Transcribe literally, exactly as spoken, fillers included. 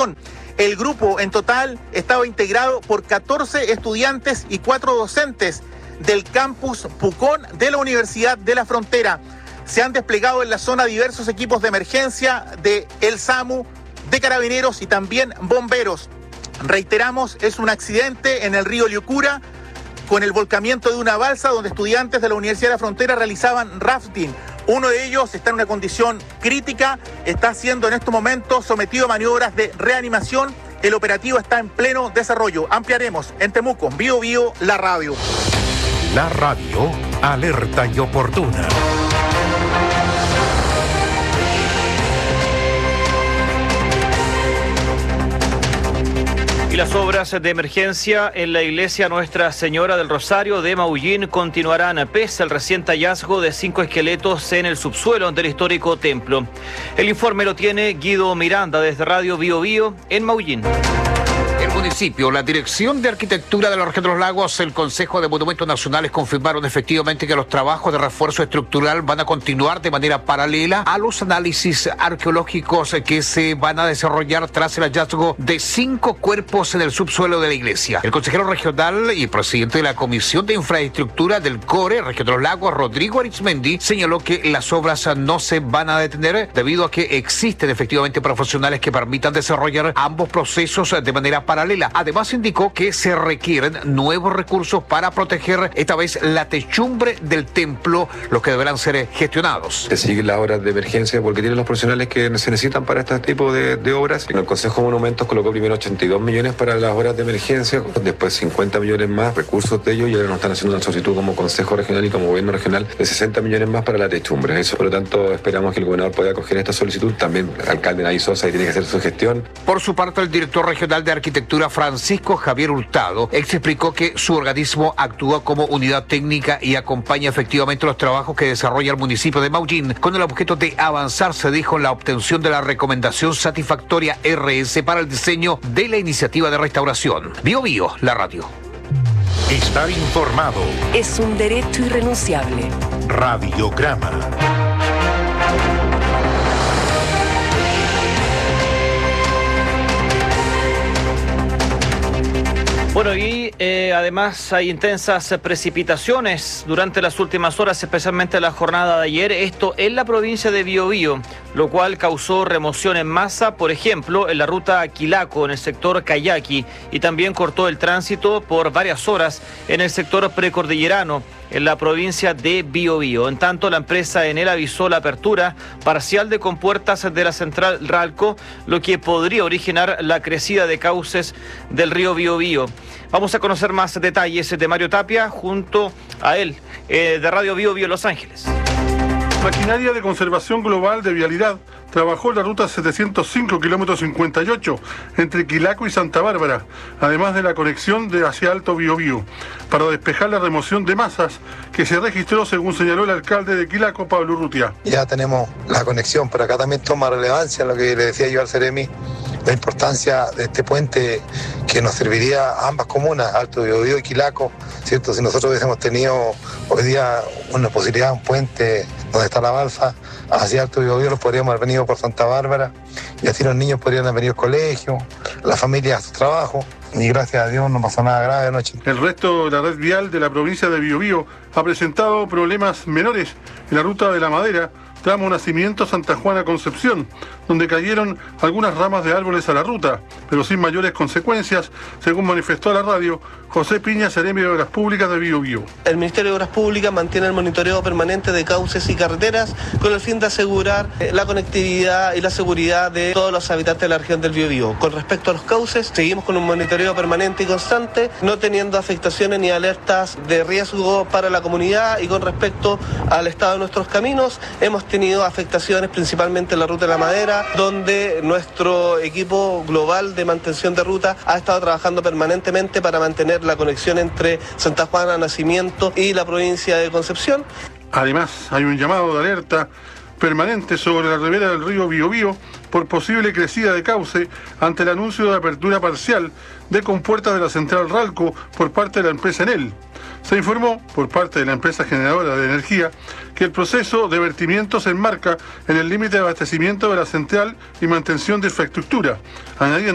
Pucón. El grupo en total estaba integrado por catorce estudiantes y cuatro docentes del campus Pucón de la Universidad de la Frontera. Se han desplegado en la zona diversos equipos de emergencia de el SAMU, de Carabineros y también bomberos. Reiteramos, es un accidente en el río Liucura con el volcamiento de una balsa donde estudiantes de la Universidad de la Frontera realizaban rafting. Uno de ellos está en una condición crítica, está siendo en estos momentos sometido a maniobras de reanimación. El operativo está en pleno desarrollo. Ampliaremos en Temuco, Bio Bio, la radio. La radio, alerta y oportuna. Y las obras de emergencia en la iglesia Nuestra Señora del Rosario de Maullín continuarán pese al reciente hallazgo de cinco esqueletos en el subsuelo del histórico templo. El informe lo tiene Guido Miranda desde Radio Bio Bio en Maullín. El municipio, la Dirección de Arquitectura de la Región de los Lagos, el Consejo de Monumentos Nacionales confirmaron efectivamente que los trabajos de refuerzo estructural van a continuar de manera paralela a los análisis arqueológicos que se van a desarrollar tras el hallazgo de cinco cuerpos en el subsuelo de la iglesia. El consejero regional y presidente de la Comisión de Infraestructura del CORE, Región de los Lagos, Rodrigo Arizmendi, señaló que las obras no se van a detener debido a que existen efectivamente profesionales que permitan desarrollar ambos procesos de manera paralela. Además indicó que se requieren nuevos recursos para proteger esta vez la techumbre del templo, los que deberán ser gestionados. Se siguen las obras de emergencia porque tienen los profesionales que se necesitan para este tipo de, de obras. El Consejo de Monumentos colocó primero ochenta y dos millones para las obras de emergencia, después cincuenta millones más, recursos de ellos, y ahora nos están haciendo una solicitud como Consejo Regional y como Gobierno Regional de sesenta millones más para la techumbre. Eso, por lo tanto, esperamos que el gobernador pueda acoger esta solicitud. También el alcalde Nay Sosa y tiene que hacer su gestión. Por su parte, el director regional de Arquitectura, Francisco Javier Hurtado, explicó que su organismo actúa como unidad técnica y acompaña efectivamente los trabajos que desarrolla el municipio de Maullín con el objeto de avanzar, se dijo, en la obtención de la recomendación satisfactoria R S para el diseño de la iniciativa de restauración. Bio Bio, la radio. Estar informado es un derecho irrenunciable. Radiograma. Bueno, y eh, además hay intensas precipitaciones durante las últimas horas, especialmente la jornada de ayer, esto en la provincia de Biobío, lo cual causó remoción en masa, por ejemplo, en la ruta Quilaco, en el sector Cayaqui, y también cortó el tránsito por varias horas en el sector precordillerano, en la provincia de Biobío. En tanto, la empresa Enel avisó la apertura parcial de compuertas de la central Ralco, lo que podría originar la crecida de cauces del río Biobío. Vamos a conocer más detalles de Mario Tapia junto a él, eh, de Radio Bio Bio Los Ángeles. Maquinaria de Conservación Global de Vialidad trabajó en la ruta setecientos cinco, kilómetro cincuenta y ocho, entre Quilaco y Santa Bárbara, además de la conexión de hacia Alto Biobío, para despejar la remoción de masas que se registró, según señaló el alcalde de Quilaco, Pablo Urrutia. Ya tenemos la conexión, pero acá también toma relevancia lo que le decía yo al Ceremi, la importancia de este puente que nos serviría a ambas comunas, Alto Biobío y Quilaco, ¿cierto? Si nosotros hubiésemos tenido hoy día una posibilidad, un puente donde está la balsa, hacia Alto Biobío, los podríamos haber venido por Santa Bárbara, y así los niños podrían haber venido al colegio, la familia a su trabajo, y gracias a Dios no pasó nada grave anoche. El resto de la red vial de la provincia de Biobío ha presentado problemas menores en la ruta de la Madera, tramo Nacimiento Santa Juana Concepción, donde cayeron algunas ramas de árboles a la ruta, pero sin mayores consecuencias, según manifestó a la radio José Piña, seremi de Obras Públicas de Biobío. El Ministerio de Obras Públicas mantiene el monitoreo permanente de cauces y carreteras con el fin de asegurar la conectividad y la seguridad de todos los habitantes de la región del Biobío. Con respecto a los cauces, seguimos con un monitoreo permanente y constante, no teniendo afectaciones ni alertas de riesgo para la comunidad, y con respecto al estado de nuestros caminos, hemos tenido afectaciones principalmente en la ruta de la Madera, donde nuestro equipo global de mantención de ruta ha estado trabajando permanentemente para mantener la conexión entre Santa Juana, Nacimiento y la provincia de Concepción. Además, hay un llamado de alerta permanente sobre la ribera del río Biobío por posible crecida de cauce ante el anuncio de apertura parcial de compuertas de la central Ralco por parte de la empresa Enel. Se informó por parte de la empresa generadora de energía que el proceso de vertimiento se enmarca en el límite de abastecimiento de la central y mantención de infraestructura, añadiendo